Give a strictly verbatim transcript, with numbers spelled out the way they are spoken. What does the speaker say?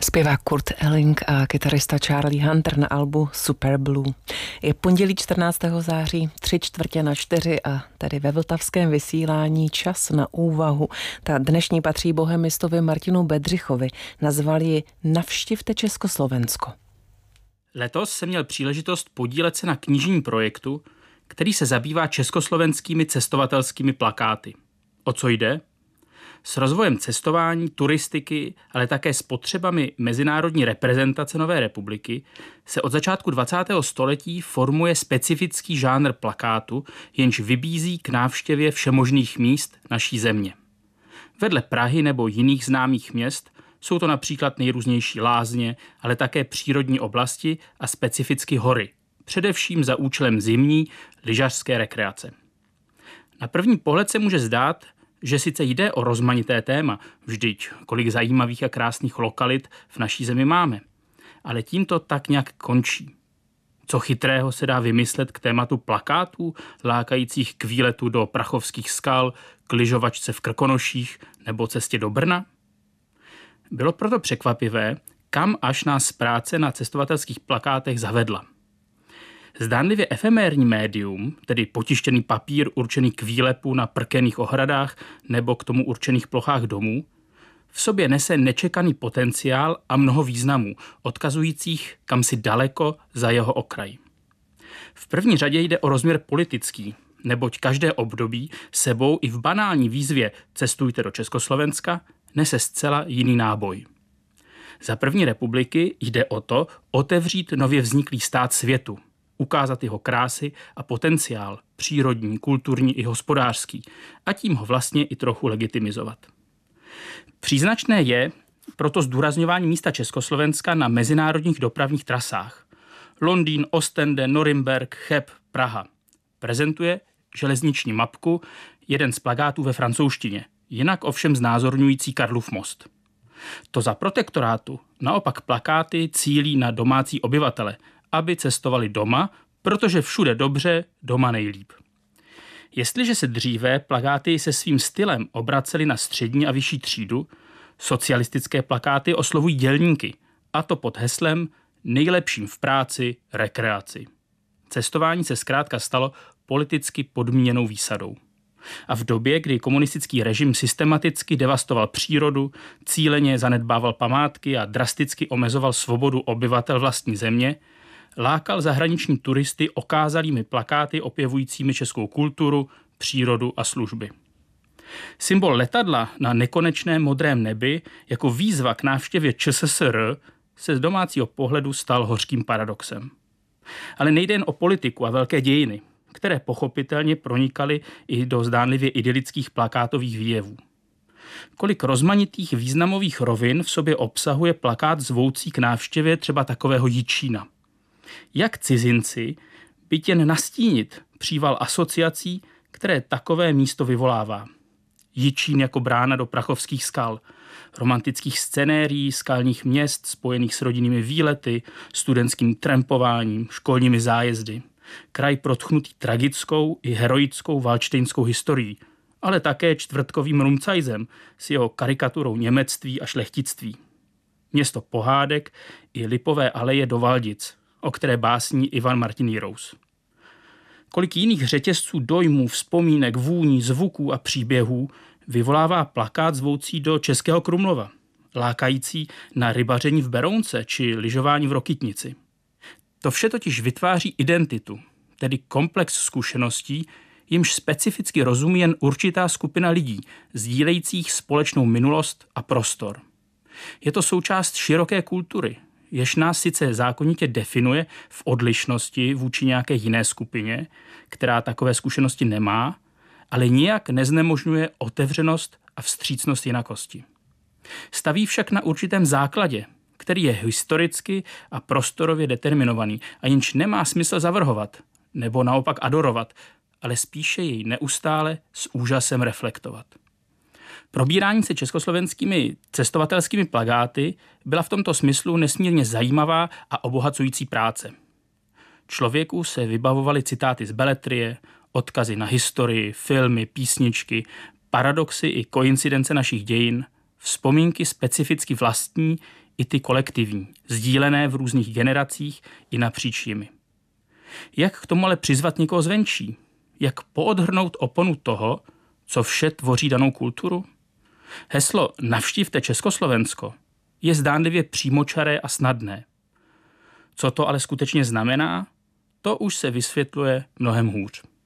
Zpěvák Kurt Elling a kytarista Charlie Hunter na albu Super Blue. Je pondělí čtrnáctého září, tři čtvrtě na čtyři a tady ve vltavském vysílání čas na úvahu. Ta dnešní patří bohemistovi Martinu Bedřichovi. Nazval ji Navštivte Československo. Letos jsem měl příležitost podílet se na knižním projektu, který se zabývá československými cestovatelskými plakáty. O co jde? S rozvojem cestování, turistiky, ale také s potřebami mezinárodní reprezentace Nové republiky se od začátku dvacátého století formuje specifický žánr plakátu, jenž vybízí k návštěvě všemožných míst naší země. Vedle Prahy nebo jiných známých měst jsou to například nejrůznější lázně, ale také přírodní oblasti a specificky hory, především za účelem zimní lyžařské rekreace. Na první pohled se může zdát, že sice jde o rozmanité téma, vždyť kolik zajímavých a krásných lokalit v naší zemi máme, ale tím to tak nějak končí. Co chytrého se dá vymyslet k tématu plakátů, lákajících k výletu do Prachovských skal, k lyžovačce v Krkonoších nebo cestě do Brna? Bylo proto překvapivé, kam až nás práce na cestovatelských plakátech zavedla. Zdánlivě efemérní médium, tedy potištěný papír určený k výlepu na prkených ohradách nebo k tomu určených plochách domů, v sobě nese nečekaný potenciál a mnoho významů, odkazujících kamsi daleko za jeho okraj. V první řadě jde o rozměr politický, neboť každé období sebou i v banální výzvě Cestujte do Československa nese zcela jiný náboj. Za první republiky jde o to otevřít nově vzniklý stát světu, ukázat jeho krásy a potenciál, přírodní, kulturní i hospodářský, a tím ho vlastně i trochu legitimizovat. Příznačné je proto zdůrazňování místa Československa na mezinárodních dopravních trasách. Londýn, Ostende, Norimberk, Cheb, Praha. Prezentuje železniční mapku, jeden z plakátů ve francouzštině, jinak ovšem znázorňující Karlův most. To za protektorátu naopak plakáty cílí na domácí obyvatele, aby cestovali doma, protože všude dobře, doma nejlíp. Jestliže se dříve plakáty se svým stylem obracely na střední a vyšší třídu, socialistické plakáty oslovují dělníky, a to pod heslem nejlepším v práci, rekreaci. Cestování se zkrátka stalo politicky podmíněnou výsadou. A v době, kdy komunistický režim systematicky devastoval přírodu, cíleně zanedbával památky a drasticky omezoval svobodu obyvatel vlastní země, lákal zahraniční turisty okázalými plakáty opěvujícími českou kulturu, přírodu a služby. Symbol letadla na nekonečném modrém nebi jako výzva k návštěvě ČSSR se z domácího pohledu stal hořkým paradoxem. Ale nejde jen o politiku a velké dějiny, které pochopitelně pronikaly i do zdánlivě idylických plakátových výjevů. Kolik rozmanitých významových rovin v sobě obsahuje plakát zvoucí k návštěvě třeba takového Jičína. Jak cizinci, byť jen nastínit příval asociací, které takové místo vyvolává. Jičín jako brána do Prachovských skal, romantických scenérií, skalních měst spojených s rodinnými výlety, studentským trampováním, školními zájezdy. Kraj protchnutý tragickou i heroickou valštejnskou historií, ale také čtvrtkovým Rumcajzem s jeho karikaturou němectví a šlechtictví. Město pohádek i lipové aleje do Valdic, o které básní Ivan Martin Jirous. Kolik jiných řetězců dojmů, vzpomínek, vůní, zvuků a příběhů vyvolává plakát zvoucí do Českého Krumlova, lákající na rybaření v Berounce či lyžování v Rokytnici. To vše totiž vytváří identitu, tedy komplex zkušeností, jimž specificky rozumí jen určitá skupina lidí, sdílejících společnou minulost a prostor. Je to součást široké kultury, jež nás sice zákonitě definuje v odlišnosti vůči nějaké jiné skupině, která takové zkušenosti nemá, ale nijak neznemožňuje otevřenost a vstřícnost jinakosti. Staví však na určitém základě, který je historicky a prostorově determinovaný a jenž nemá smysl zavrhovat nebo naopak adorovat, ale spíše jej neustále s úžasem reflektovat. Probírání se československými cestovatelskými plakáty byla v tomto smyslu nesmírně zajímavá a obohacující práce. Člověku se vybavovaly citáty z beletrie, odkazy na historii, filmy, písničky, paradoxy i koincidence našich dějin, vzpomínky specificky vlastní i ty kolektivní, sdílené v různých generacích i napříč jimi. Jak k tomu ale přizvat někoho zvenčí? Jak poodhrnout oponu toho, co vše tvoří danou kulturu? Heslo Navštivte Československo je zdánlivě přímočaré a snadné. Co to ale skutečně znamená, to už se vysvětluje mnohem hůř.